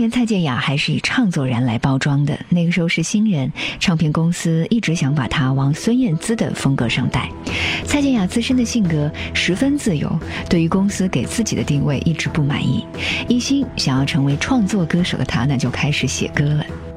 年蔡健雅还是以唱作人来包装的，那个时候是新人，唱片公司一直想把她往孙燕姿的风格上带。蔡健雅自身的性格十分自由，对于公司给自己的定位一直不满意，一心想要成为创作歌手的她，那就开始写歌了。